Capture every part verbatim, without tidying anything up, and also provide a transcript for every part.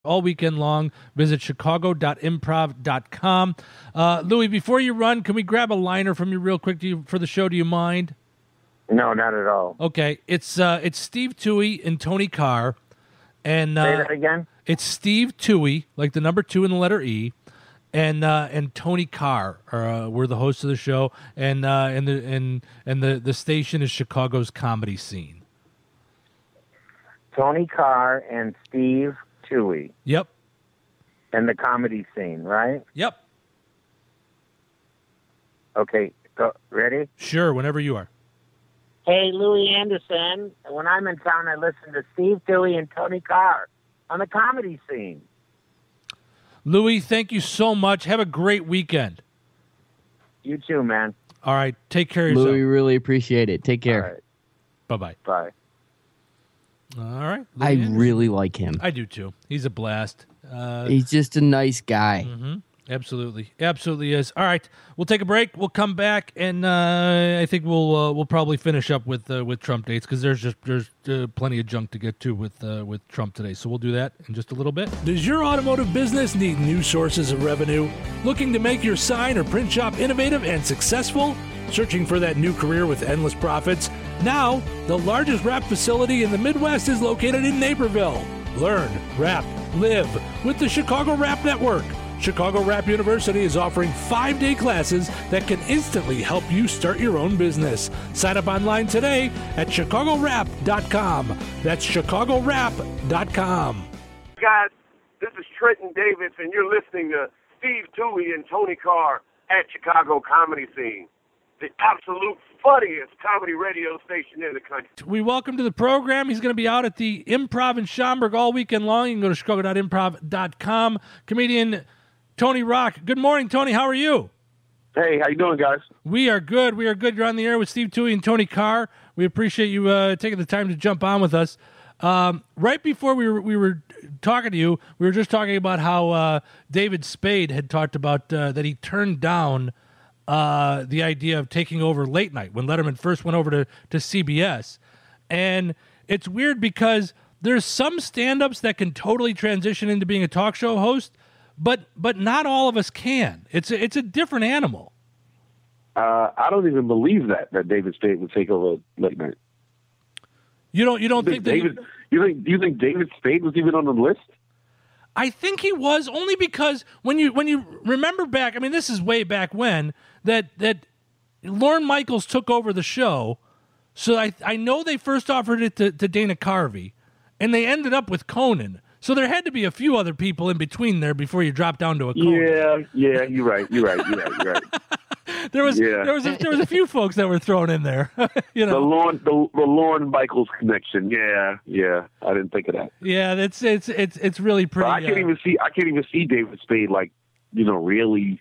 all weekend long. Visit chicago dot improv dot com. Uh, Louis, before you run, can we grab a liner from you real quick do you, for the show? Do you mind? No, not at all. Okay, it's uh, it's Steve Toohey and Tony Carr, and uh, Say that again. It's Steve Toohey, like the number two in the letter E, and uh, and Tony Carr are uh, we're the hosts of the show, and uh, and the and and the the station is Chicago's comedy scene. Tony Carr and Steve Toohey. Yep. And the comedy scene, right? Yep. Okay, go, ready? Sure, whenever you are. Hey, Louis Anderson. When I'm in town, I listen to Steve Toohey and Tony Carr on the comedy scene. Louis, thank you so much. Have a great weekend. You too, man. All right, take care of yourself. Louis, really appreciate it. Take care. All right. Bye-bye. Bye. All right. Louis I Anderson. really like him. I do too. He's a blast. Uh, He's just a nice guy. mm-hmm. Absolutely, absolutely is. All right, we'll take a break. We'll come back, and uh, I think we'll uh, we'll probably finish up with uh, with Trump dates because there's just there's uh, plenty of junk to get to with uh, with Trump today. So we'll do that in just a little bit. Does your automotive business need new sources of revenue? Looking to make your sign or print shop innovative and successful? Searching for that new career with endless profits? Now, the largest wrap facility in the Midwest is located in Naperville. Learn, wrap, live with the Chicago Wrap Network. Chicago Wrap University is offering five-day classes that can instantly help you start your own business. Sign up online today at chicago wrap dot com. That's chicago wrap dot com. Guys, this is Trenton Davis, and you're listening to Steve Toohey and Tony Carr at Chicago Comedy Scene, the absolute funniest comedy radio station in the country. We welcome to the program. He's going to be out at the Improv in Schaumburg all weekend long. You can go to chicago dot improv dot com. Comedian Tony Rock. Good morning, Tony. How are you? Hey, how you doing, guys? We are good. We are good. You're on the air with Steve Toohey and Tony Carr. We appreciate you uh, taking the time to jump on with us. Um, right before we were we were talking to you, we were just talking about how uh, David Spade had talked about uh, that he turned down uh, the idea of taking over late night when Letterman first went over to, to C B S. And it's weird because there's some stand-ups that can totally transition into being a talk show host, but but not all of us can. It's a, it's a different animal. Uh, I don't even believe that that David Spade would take over late night. You don't you don't you think, think that David? You think do you think David Spade was even on the list? I think he was, only because when you when you remember back, I mean, this is way back when that that Lorne Michaels took over the show. So I I know they first offered it to, to Dana Carvey, and they ended up with Conan. So there had to be a few other people in between there before you drop down to a Conan. Yeah, yeah, you're right, you're right, you're right, you're right. There was Yeah. there was a, there was a few folks that were thrown in there. you know, The Lorne the, the Lorne Michaels connection. Yeah, yeah. I didn't think of that. yeah, it's it's it's it's really But pretty. I can't uh, even see. I can't even see David Spade like, you know, really.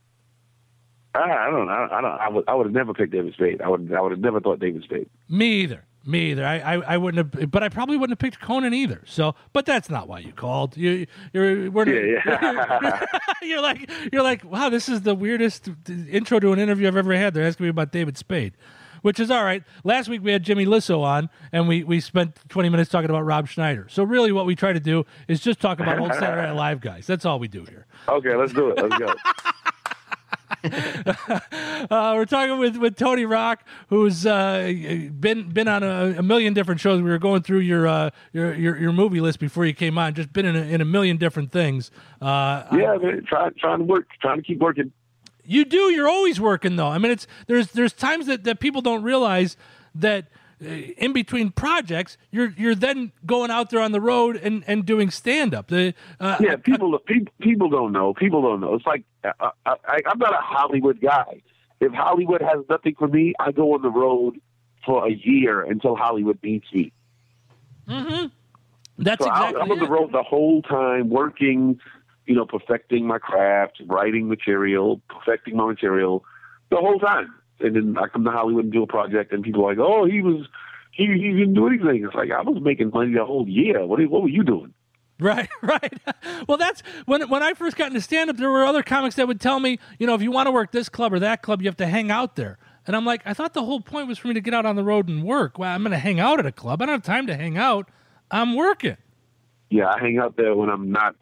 I, I don't know. I, I don't. I would. I would have never picked David Spade. I would. I would have never thought David Spade. Me either. Me either. I, I, I wouldn't have, but I probably wouldn't have picked Conan either. So, but that's not why you called. You, you're, we're, Yeah, yeah. you're like, you're like, wow, this is the weirdest intro to an interview I've ever had. They're asking me about David Spade, which is all right. Last week we had Jimmy Lissow on, and we, we spent twenty minutes talking about Rob Schneider. So really, what we try to do is just talk about old Saturday Night Live guys. That's all we do here. Okay, let's do it. Let's go. uh, we're talking with, with Tony Rock, who's uh, been been on a, a million different shows. We were going through your uh, your, your your movie list before you came on. Just been in a, in a million different things. Uh, Yeah, man. Try, trying to work. Trying to keep working. you do. You're always working, though. I mean, it's there's there's times that, that people don't realize that uh, in between projects, you're you're then going out there on the road and, and doing stand up. The uh, Yeah, people, people, people don't know. People don't know. It's like I, I, I'm not a Hollywood guy. If Hollywood has nothing for me, I go on the road for a year until Hollywood needs me. Mm-hmm. That's so exactly I, I'm on the it. road the whole time, working, you know, perfecting my craft, writing material, perfecting my material, the whole time. And then I come to Hollywood and do a project, and people are like, "Oh, he was, he, he didn't do anything." It's like I was making money the whole year. What, what were you doing? Right, right. Well, that's when when I first got into stand-up, there were other comics that would tell me, you know, if you want to work this club or that club, you have to hang out there. And I'm like, I thought the whole point was for me to get out on the road and work. Well, I'm going to hang out at a club. I don't have time to hang out. I'm working. yeah, I hang out there when I'm not